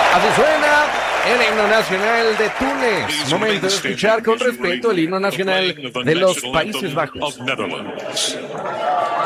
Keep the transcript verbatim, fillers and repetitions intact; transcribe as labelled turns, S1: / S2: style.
S1: Así suena el himno nacional de Túnez. Momento de escuchar con respeto el himno nacional de los Países Bajos.